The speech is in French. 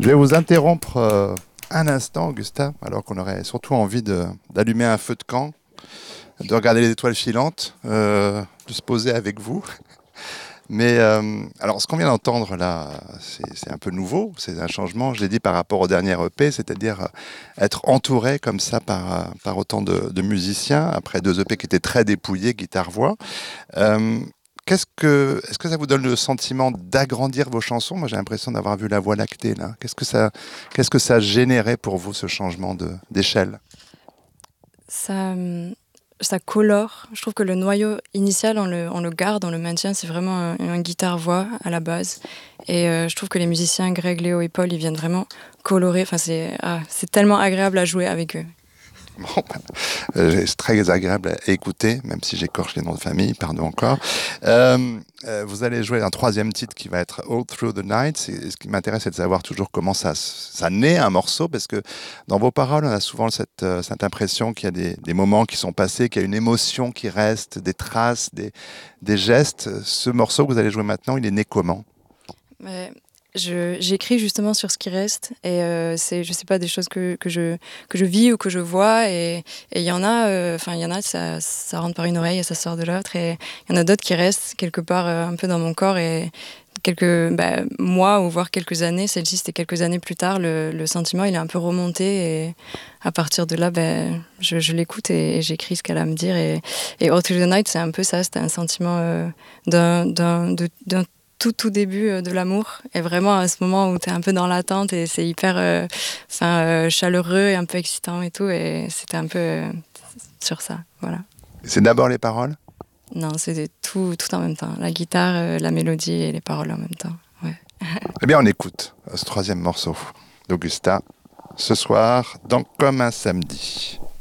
Je vais vous interrompre un instant, Augustin, alors qu'on aurait surtout envie d'allumer un feu de camp, de regarder les étoiles filantes, de se poser avec vous. Mais alors, ce qu'on vient d'entendre là, c'est un peu nouveau, c'est un changement, je l'ai dit, par rapport au dernier EP, c'est-à-dire être entouré comme ça par autant de musiciens, après deux EP qui étaient très dépouillés, guitare-voix. Euh, est-ce que ça vous donne le sentiment d'agrandir vos chansons? Moi, j'ai l'impression d'avoir vu la Voie lactée là. Qu'est-ce que ça a généré pour vous, ce changement d'échelle? Ça, ça colore. Je trouve que le noyau initial, on le garde, on le maintient. C'est vraiment un guitare-voix à la base. Et je trouve que les musiciens, Greg, Léo et Paul, ils viennent vraiment colorer. Enfin, c'est tellement agréable à jouer avec eux. Bon, c'est très agréable à écouter, même si j'écorche les noms de famille, pardon encore. Vous allez jouer un troisième titre qui va être All Through the Night. Ce qui m'intéresse, c'est de savoir toujours comment ça naît un morceau, parce que dans vos paroles, on a souvent cette impression qu'il y a des moments qui sont passés, qu'il y a une émotion qui reste, des traces, des gestes. Ce morceau que vous allez jouer maintenant, il est né comment? Mais j'écris justement sur ce qui reste et c'est, je sais pas, des choses que je vis ou que je vois et il y en a, enfin il y en a, ça rentre par une oreille et ça sort de l'autre et il y en a d'autres qui restent quelque part un peu dans mon corps et quelques mois ou voire quelques années, celle-ci c'était quelques années plus tard, le sentiment il est un peu remonté et à partir de là je l'écoute et j'écris ce qu'elle a à me dire et All Through the Night c'est un peu ça, c'était un sentiment d'un tout début de l'amour et vraiment à ce moment où tu es un peu dans l'attente et c'est hyper chaleureux et un peu excitant et tout et c'était un peu sur ça, voilà. C'est d'abord les paroles? Non, c'était tout en même temps, la guitare, la mélodie et les paroles en même temps, ouais. Eh bien, on écoute ce troisième morceau d'Augusta ce soir dans Comme un samedi.